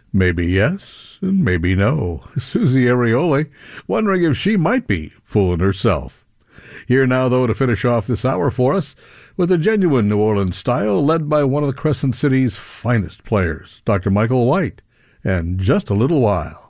Maybe yes, and maybe no. Susie Arioli, wondering if she might be fooling herself. Here now, though, to finish off this hour for us, with a genuine New Orleans style led by one of the Crescent City's finest players, Dr. Michael White, and Just a Little While.